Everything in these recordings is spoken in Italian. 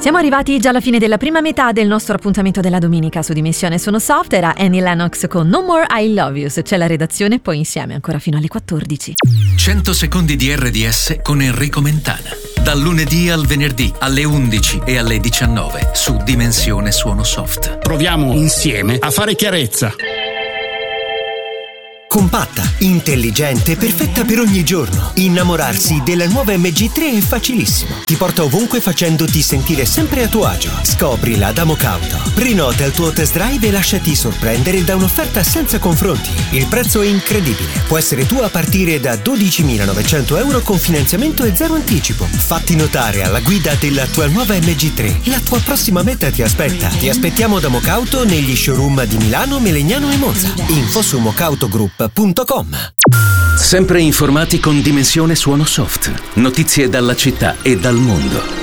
Siamo arrivati già alla fine della prima metà del nostro appuntamento della domenica su Dimensione Sono Soft. Era Annie Lennox con No More I Love You. C'è la redazione, poi insieme ancora fino alle 14. 100 secondi di RDS con Enrico Mentana. Dal lunedì al venerdì alle 11 e alle 19 su Dimensione Suono Soft. Proviamo insieme a fare chiarezza. Compatta, intelligente, perfetta per ogni giorno. Innamorarsi della nuova MG3 è facilissimo. Ti porta ovunque facendoti sentire sempre a tuo agio. Scoprila da Mocauto. Prenota il tuo test drive e lasciati sorprendere da un'offerta senza confronti. Il prezzo è incredibile. Può essere tuo a partire da 12.900 euro con finanziamento e zero anticipo. Fatti notare alla guida della tua nuova MG3. La tua prossima meta ti aspetta. Ti aspettiamo da Mocauto negli showroom di Milano, Melegnano e Monza. Info su mocautogroup.com. Sempre informati con Dimensione Suono Soft. Notizie dalla città e dal mondo.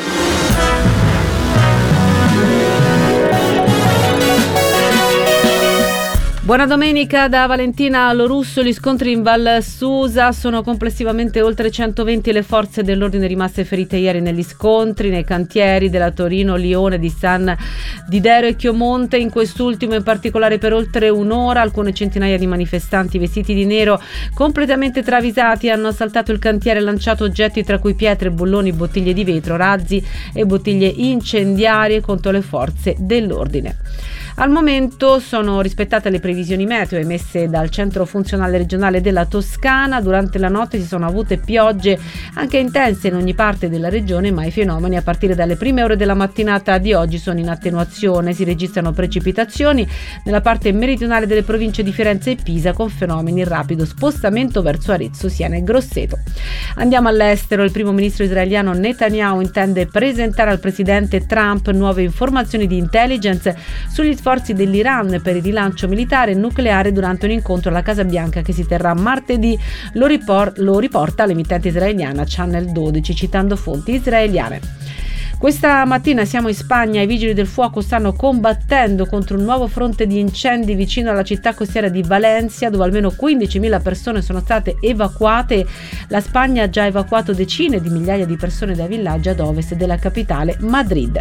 Buona domenica da Valentina Lorusso. Gli scontri in Val Susa sono complessivamente oltre 120 le forze dell'ordine rimaste ferite ieri negli scontri nei cantieri della Torino, Lione, di San Didero e Chiomonte. In quest'ultimo in particolare per oltre un'ora alcune centinaia di manifestanti vestiti di nero completamente travisati hanno assaltato il cantiere e lanciato oggetti tra cui pietre, bulloni, bottiglie di vetro, razzi e bottiglie incendiarie contro le forze dell'ordine. Al momento sono rispettate le previsioni meteo emesse dal Centro Funzionale Regionale della Toscana. Durante la notte si sono avute piogge anche intense in ogni parte della regione, ma i fenomeni a partire dalle prime ore della mattinata di oggi sono in attenuazione. Si registrano precipitazioni nella parte meridionale delle province di Firenze e Pisa, con fenomeni in rapido spostamento verso Arezzo, Siena e Grosseto. Andiamo all'estero. Il primo ministro israeliano Netanyahu intende presentare al presidente Trump nuove informazioni di intelligence sugli sforzi dell'Iran per il rilancio militare e nucleare durante un incontro alla Casa Bianca che si terrà martedì, lo riporta l'emittente israeliana Channel 12 citando fonti israeliane. Questa mattina siamo in Spagna. I vigili del fuoco stanno combattendo contro un nuovo fronte di incendi vicino alla città costiera di Valencia, dove almeno 15.000 persone sono state evacuate. La Spagna ha già evacuato decine di migliaia di persone dai villaggi ad ovest della capitale Madrid.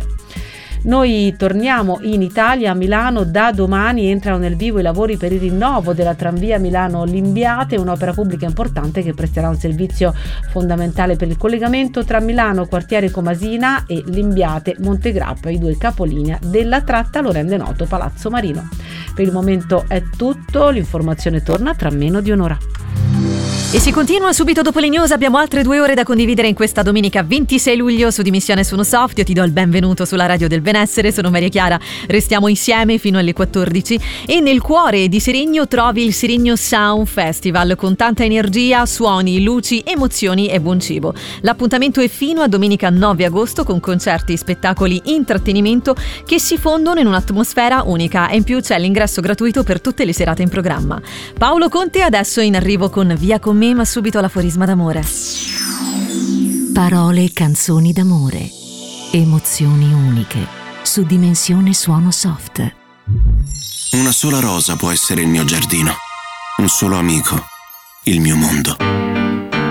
Noi torniamo in Italia, a Milano. Da domani entrano nel vivo i lavori per il rinnovo della tranvia Milano-Limbiate, un'opera pubblica importante che presterà un servizio fondamentale per il collegamento tra Milano, quartiere Comasina, e Limbiate, Montegrappa, i due capolinea della tratta, lo rende noto Palazzo Marino. Per il momento è tutto, l'informazione torna tra meno di un'ora. E si continua subito dopo le news. Abbiamo altre 2 ore da condividere in questa domenica 26 luglio su Dimensione Suono Soft. Io ti do il benvenuto sulla radio del benessere, sono Maria Chiara, restiamo insieme fino alle 14 e nel cuore di Seregno trovi il Seregno Sound Festival con tanta energia, suoni, luci, emozioni e buon cibo. L'appuntamento è fino a domenica 9 agosto con concerti, spettacoli, intrattenimento che si fondono in un'atmosfera unica e in più c'è l'ingresso gratuito per tutte le serate in programma. Paolo Conte adesso in arrivo con Via con me, ma subito l'aforisma d'amore. Parole e canzoni d'amore, emozioni uniche su Dimensione Suono Soft. Una sola rosa può essere il mio giardino, un solo amico, il mio mondo.